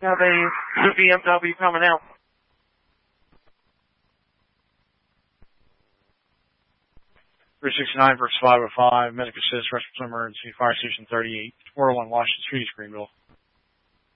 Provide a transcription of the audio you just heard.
Have a BMW coming out. $369 versus 505, medic assist, respiratory emergency, fire station 38, 401 Washington Street, Greenville.